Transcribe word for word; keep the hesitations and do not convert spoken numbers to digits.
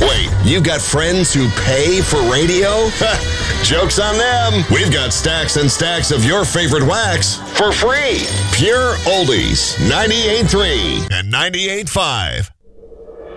Wait, you've got friends who pay for radio? Joke's on them. We've got stacks and stacks of your favorite wax for free. Pure Oldies, ninety-eight point three and ninety-eight point five.